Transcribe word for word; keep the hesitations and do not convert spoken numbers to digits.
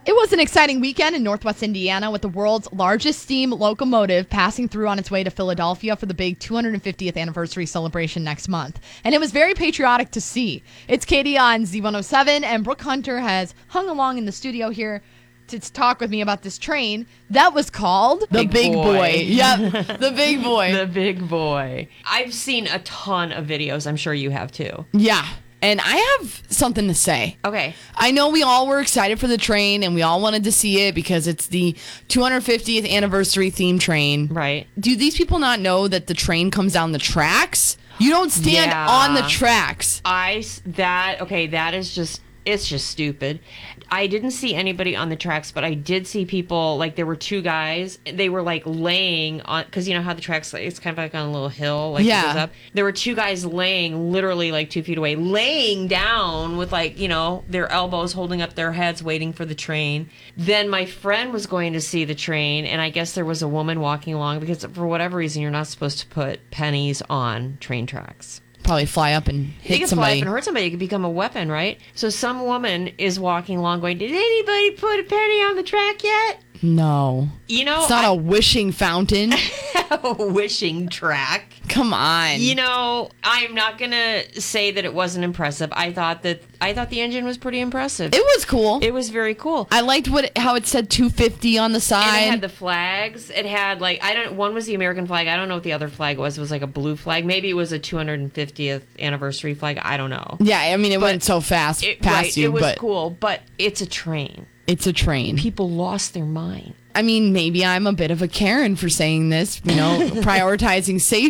It was an exciting weekend in Northwest Indiana with the world's largest steam locomotive passing through on its way to Philadelphia for the big two hundred fiftieth anniversary celebration next month. And it was very patriotic to see. It's Katie on Z one oh seven, and Brooke Hunter has hung along in the studio here to talk with me about this train that was called The Big, big Boy. boy. Yep, the Big Boy. The Big Boy. I've seen a ton of videos. I'm sure you have too. Yeah. And I have something to say. Okay. I know we all were excited for the train and we all wanted to see it because it's the two hundred fiftieth anniversary theme train. Right. Do these people not know that the train comes down the tracks? You don't stand Yeah. on the tracks. I, that, okay, that is just, it's just stupid. I didn't see anybody on the tracks, but I did see people, like there were two guys, they were like laying on, because you know how the tracks, it's kind of like on a little hill, like Yeah. it goes up. There were two guys laying literally like two feet away, laying down with like, you know, their elbows holding up their heads waiting for the train. Then my friend was going to see the train, and I guess there was a woman walking along because for whatever reason, you're not supposed to put pennies on train tracks. Probably fly up and hit You can somebody. fly up and hurt somebody. It could become a weapon, right? So some woman is walking along going, did anybody put a penny on the track yet? No. You know, It's not I- a wishing fountain. a wishing track. Come on. You know, I'm not going to say that it wasn't impressive. I thought that I thought the engine was pretty impressive. It was cool. It was very cool. I liked what it, how it said two fifty on the side. And it had the flags. It had like I don't. One was the American flag. I don't know what the other flag was. It was like a blue flag. Maybe it was a two hundred fiftieth anniversary flag. I don't know. Yeah, I mean it But went so fast It, past right, you, it was but cool. But it's a train. it's a train. People lost their mind. I mean, maybe I'm a bit of a Karen for saying this, you know, prioritizing safety.